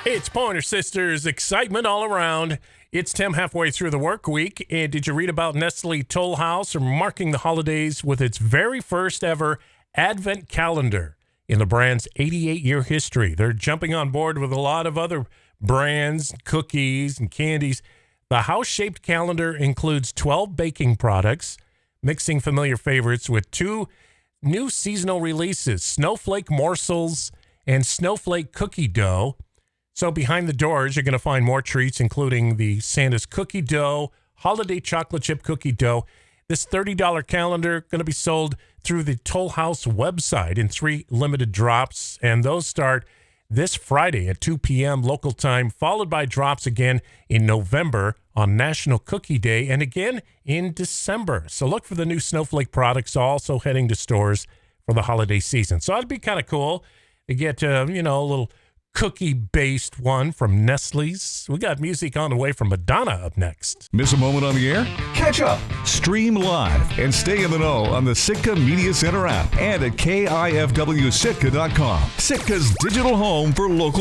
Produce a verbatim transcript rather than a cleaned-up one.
It's Pointer Sisters excitement all around. It's Tim halfway through the work week. And did you read about Nestle Toll House marking the holidays with its very first ever Advent calendar in the brand's eighty-eight-year history? They're jumping on board with a lot of other brands, cookies, and candies. The house-shaped calendar includes twelve baking products, mixing familiar favorites with two new seasonal releases, Snowflake Morsels and Snowflake Cookie Dough. So behind the doors, you're going to find more treats, including the Santa's Cookie Dough, Holiday Chocolate Chip Cookie Dough. This thirty dollars calendar going to be sold through the Toll House website in three limited drops, and those start this Friday at two p.m. local time, followed by drops again in November on National Cookie Day and again in December. So look for the new Snowflake products also heading to stores for the holiday season. So it'd be kind of cool to get, uh, you know, a little cookie-based one from Nestle's. We got music on the way from Madonna up next. Miss a moment on the air? Catch up, stream live, and stay in the know on the Sitka Media Center app and at K I F W Sitka dot com. Sitka's digital home for local